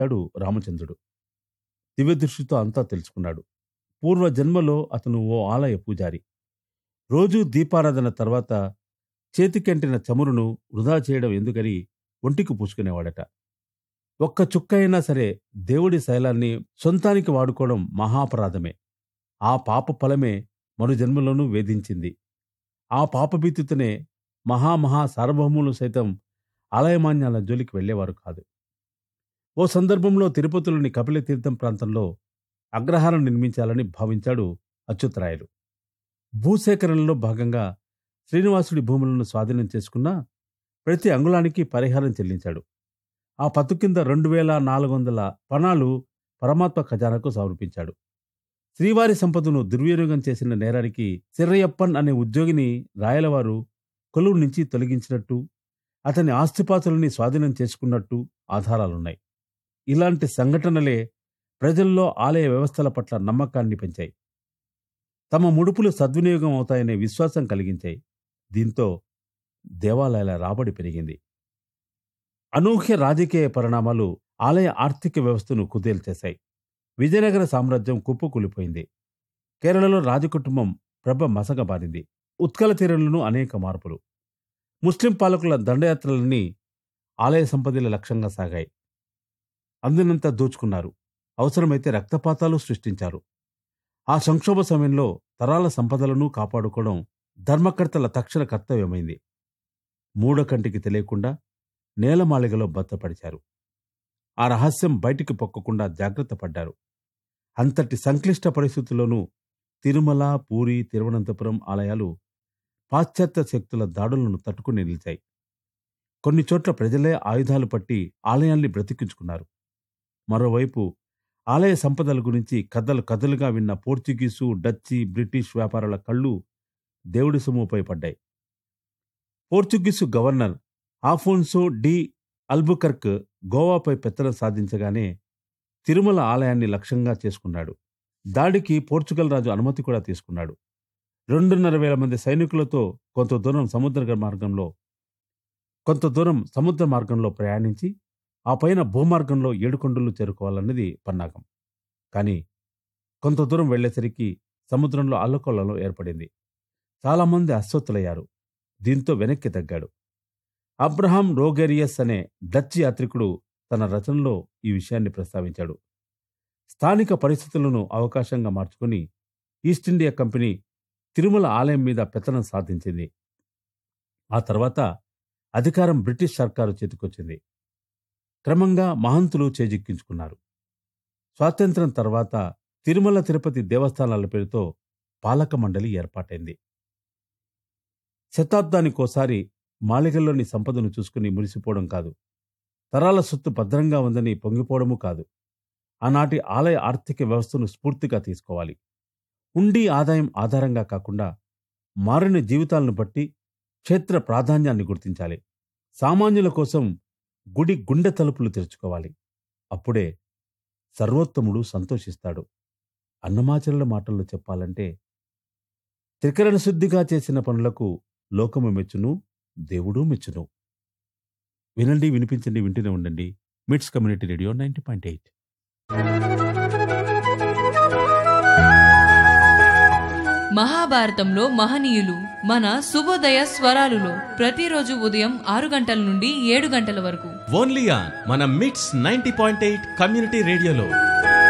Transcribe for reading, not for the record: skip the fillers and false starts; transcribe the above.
ఆలోచించాడు రామచంద్రుడు. దివ్యదృష్టితో అంతా తెలుసుకున్నాడు. పూర్వ జన్మలో అతను ఓ ఆలయ పూజారి. రోజూ దీపారాధన తర్వాత చేతికంటిన చమురును వృధా చేయడం ఎందుకని ఒంటికి పూసుకునేవాడట. ఒక్క చుక్క అయినా సరే దేవుడి శైలాన్ని సొంతానికి వాడుకోవడం మహాపరాధమే. ఆ పాప ఫలమే మరు జన్మలోనూ వేధించింది. ఆ పాపభీతితోనే మహా సార్వభౌములు సైతం ఆలయమాన్యాల జోలికి వెళ్లేవారు కాదు. ఓ సందర్భంలో తిరుపతిలోని కపిలతీర్థం ప్రాంతంలో అగ్రహారం నిర్మించాలని భావించాడు అచ్యుతరాయలు. భూసేకరణలో భాగంగా శ్రీనివాసుడి భూములను స్వాధీనం చేసుకున్న ప్రతి అంగుళానికి పరిహారం చెల్లించాడు. ఆ పత్తు కింద 2400 పణాలు పరమాత్మ ఖజానాకు సమర్పించాడు. శ్రీవారి సంపదను దుర్వినియోగం చేసిన నేరానికి సిర్రయ్యప్పన్ అనే ఉద్యోగిని రాయలవారు కొలువు నుంచి తొలగించినట్టు, అతని ఆస్తిపాతులని స్వాధీనం చేసుకున్నట్టు ఆధారాలున్నాయి. ఇలాంటి సంఘటనలే ప్రజల్లో ఆలయ వ్యవస్థల పట్ల నమ్మకాన్ని పెంచాయి. తమ ముడుపులు సద్వినియోగం అవుతాయనే విశ్వాసం కలిగించాయి. దీంతో దేవాలయాల రాబడి పెరిగింది. అనూహ్య రాజకీయ పరిణామాలు ఆలయ ఆర్థిక వ్యవస్థను కుదేల్చేశాయి. విజయనగర సామ్రాజ్యం కుప్పకూలిపోయింది. కేరళలో రాజకుటుంబం ప్రభ మసకబారింది. ఉత్కల తీరంలోనూ అనేక మార్పులు. ముస్లిం పాలకుల దండయాత్రలన్నీ ఆలయ సంపదల లక్ష్యంగా సాగాయి. అందినంత దోచుకున్నారు. అవసరమైతే రక్తపాతాలు సృష్టించారు. ఆ సంక్షోభ సమయంలో తరాల సంపదలను కాపాడుకోవడం ధర్మకర్తల తక్షణ కర్తవ్యమైంది. మూడకంటికి తెలియకుండా నేలమాళిగలో భద్రపరిచారు. ఆ రహస్యం బయటికి పొక్కకుండా జాగ్రత్త పడ్డారు. అంతటి సంక్లిష్ట పరిస్థితుల్లోనూ తిరుమల, పూరి, తిరువనంతపురం ఆలయాలు పాశ్చాత్య శక్తుల దాడులను తట్టుకుని నిలిచాయి. కొన్ని చోట్ల ప్రజలే ఆయుధాలు పట్టి ఆలయాల్ని బ్రతికించుకున్నారు. మరోవైపు ఆలయ సంపదల గురించి కథలుగా విన్న పోర్చుగీసు, డచ్చి, బ్రిటిష్ వ్యాపారుల కళ్ళు దేవుడి సొమ్ముపై పడ్డాయి. పోర్చుగీసు గవర్నర్ ఆఫోన్సో డి అల్బుకర్క్ గోవాపై పెత్తనం సాధించగానే తిరుమల ఆలయాన్ని లక్ష్యంగా చేసుకున్నాడు. దాడికి పోర్చుగల్ రాజు అనుమతి కూడా తీసుకున్నాడు. 2,500 మంది సైనికులతో కొంత దూరం సముద్ర మార్గంలో ప్రయాణించి ఆ పైన భూమార్గంలో 7 కొండలు చేరుకోవాలన్నది పన్నాగం. కానీ కొంత దూరం వెళ్లేసరికి సముద్రంలో అల్లకొల్లలో ఏర్పడింది. చాలామంది అస్వస్థులయ్యారు. దీంతో వెనక్కి తగ్గాడు. అబ్రహాం రోగేరియస్ అనే డచ్ యాత్రికుడు తన రచనలో ఈ విషయాన్ని ప్రస్తావించాడు. స్థానిక పరిస్థితులను అవకాశంగా మార్చుకుని ఈస్ట్ ఇండియా కంపెనీ తిరుమల ఆలయం మీద పెత్తనం సాధించింది. ఆ తర్వాత అధికారం బ్రిటిష్ సర్కారు చేతికొచ్చింది. క్రమంగా మహంతులు చేజిక్కించుకున్నారు. స్వాతంత్ర్యం తర్వాత తిరుమల తిరుపతి దేవస్థానాల పేరుతో పాలక మండలి ఏర్పాటైంది. శతాబ్దానికోసారి మాళిగల్లోని సంపదను చూసుకుని మురిసిపోవడం కాదు, తరాల సొత్తు భద్రంగా ఉందని పొంగిపోవడము కాదు. ఆనాటి ఆలయ ఆర్థిక వ్యవస్థను స్ఫూర్తిగా తీసుకోవాలి. ఉండి ఆదాయం ఆధారంగా కాకుండా మారిన జీవితాలను బట్టి క్షేత్ర ప్రాధాన్యాన్ని గుర్తించాలి. సామాన్యుల కోసం గుడి గుండె తలుపులు తెరుచుకోవాలి. అప్పుడే సర్వోత్తముడు సంతోషిస్తాడు. అన్నమాచార్యుల మాటల్లో చెప్పాలంటే, త్రికరణ శుద్ధిగా చేసిన పనులకు లోకము మెచ్చును, దేవుడు మెచ్చును. వినండి, వినిపించండి, వింటూనే ఉండండి. మిట్స్ కమ్యూనిటీ రేడియో 90.8. మహాభారతంలో మహనీయులు మన శుభోదయ స్వరాలులో ప్రతిరోజు ఉదయం 6 గంటల నుండి 7 గంటల వరకు ఓన్లీ ఆన్ మన మిట్స్ 90.8 కమ్యూనిటీ రేడియోలో.